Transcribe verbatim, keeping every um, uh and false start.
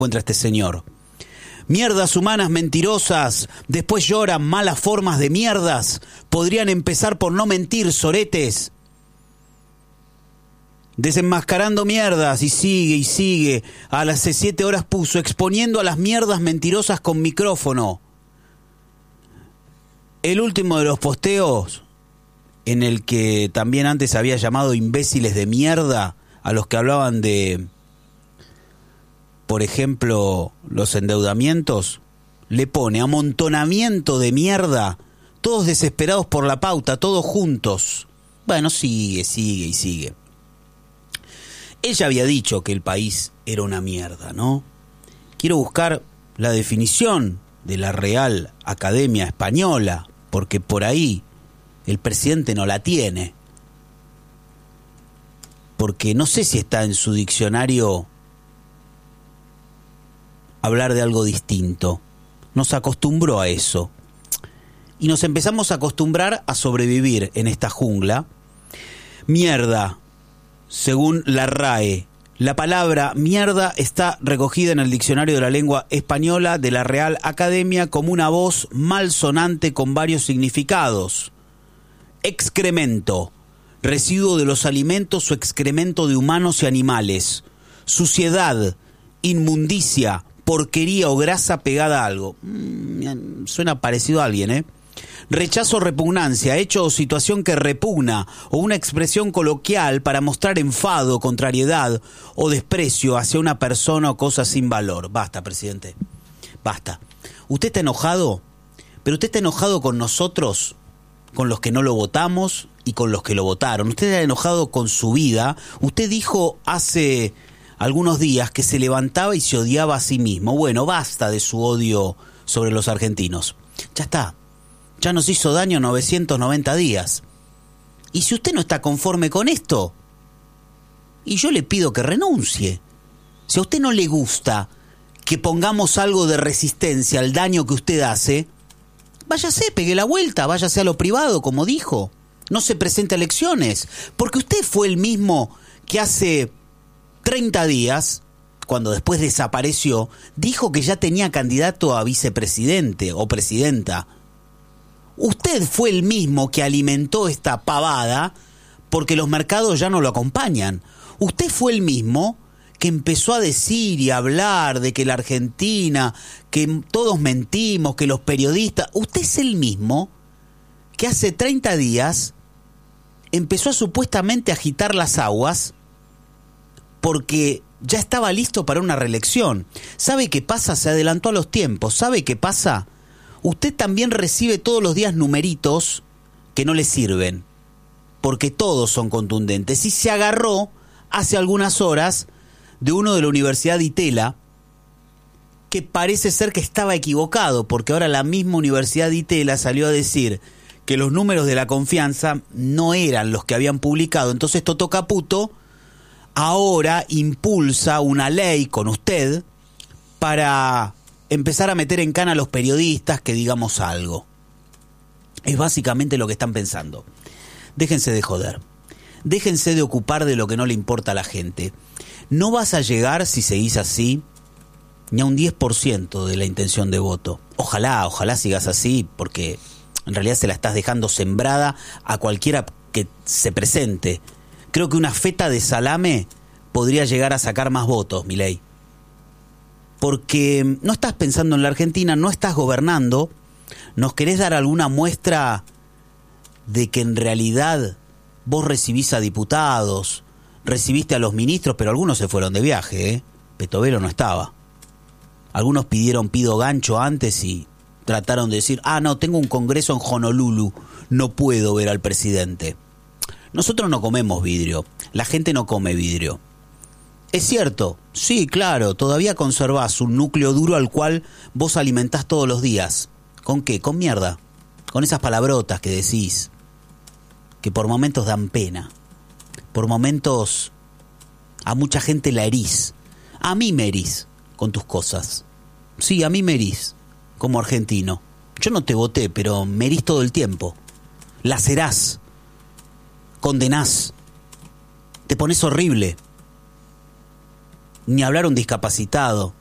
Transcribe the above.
encuentra este señor. Mierdas humanas mentirosas, después lloran malas formas de mierdas. Podrían empezar por no mentir, soretes. Desenmascarando mierdas, y sigue y sigue. A las siete horas puso, exponiendo a las mierdas mentirosas con micrófono. El último de los posteos, en el que también antes había llamado imbéciles de mierda a los que hablaban de, por ejemplo, los endeudamientos, le pone amontonamiento de mierda, todos desesperados por la pauta, todos juntos. Bueno, sigue, sigue y sigue. Ella había dicho que el país era una mierda, ¿no? Quiero buscar la definición de la Real Academia Española, porque por ahí el presidente no la tiene. Porque no sé si está en su diccionario hablar de algo distinto. Nos acostumbró a eso. Y nos empezamos a acostumbrar a sobrevivir en esta jungla. Mierda, según la R A E. La palabra mierda está recogida en el diccionario de la lengua española de la Real Academia como una voz malsonante con varios significados. Excremento, residuo de los alimentos o excremento de humanos y animales. Suciedad, inmundicia, porquería o grasa pegada a algo. Mm, suena parecido a alguien, ¿eh? Rechazo o repugnancia, hecho o situación que repugna, o una expresión coloquial para mostrar enfado, contrariedad o desprecio hacia una persona o cosa sin valor. Basta, presidente, basta. Usted está enojado, pero usted está enojado con nosotros, con los que no lo votamos y con los que lo votaron. Usted está enojado con su vida. Usted dijo hace algunos días que se levantaba y se odiaba a sí mismo. Bueno, basta de su odio sobre los argentinos. Ya está. Ya nos hizo daño novecientos noventa días. Y si usted no está conforme con esto, y yo le pido que renuncie. Si a usted no le gusta que pongamos algo de resistencia al daño que usted hace, váyase, pegue la vuelta, váyase a lo privado, como dijo. No se presente a elecciones, porque usted fue el mismo que hace treinta días, cuando después desapareció, dijo que ya tenía candidato a vicepresidente o presidenta. Usted fue el mismo que alimentó esta pavada porque los mercados ya no lo acompañan. Usted fue el mismo que empezó a decir y a hablar de que la Argentina, que todos mentimos, que los periodistas... Usted es el mismo que hace treinta días empezó a supuestamente agitar las aguas porque ya estaba listo para una reelección. ¿Sabe qué pasa? Se adelantó a los tiempos. ¿Sabe qué pasa? Usted también recibe todos los días numeritos que no le sirven, porque todos son contundentes. Y se agarró hace algunas horas de uno de la Universidad de Itela, que parece ser que estaba equivocado, porque ahora la misma Universidad de Itela salió a decir que los números de la confianza no eran los que habían publicado. Entonces Toto Caputo ahora impulsa una ley con usted para empezar a meter en cana a los periodistas que digamos algo. Es básicamente lo que están pensando. Déjense de joder. Déjense de ocupar de lo que no le importa a la gente. No vas a llegar, si seguís así, ni a un diez por ciento de la intención de voto. Ojalá, ojalá sigas así, porque en realidad se la estás dejando sembrada a cualquiera que se presente. Creo que una feta de salame podría llegar a sacar más votos, Milei. Porque no estás pensando en la Argentina, no estás gobernando. ¿Nos querés dar alguna muestra de que en realidad vos recibís a diputados, recibiste a los ministros, pero algunos se fueron de viaje, ¿eh? Petovelo no estaba. Algunos pidieron pido gancho antes y trataron de decir, ah, no, tengo un congreso en Honolulu, no puedo ver al presidente. Nosotros no comemos vidrio, la gente no come vidrio. Es cierto, sí, claro, todavía conservás un núcleo duro al cual vos alimentás todos los días. ¿Con qué? Con mierda. Con esas palabrotas que decís, que por momentos dan pena. Por momentos a mucha gente la herís. A mí me herís con tus cosas. Sí, a mí me herís, como argentino. Yo no te voté, pero me herís todo el tiempo. Lacerás, condenás, te pones horrible. Ni hablar un discapacitado,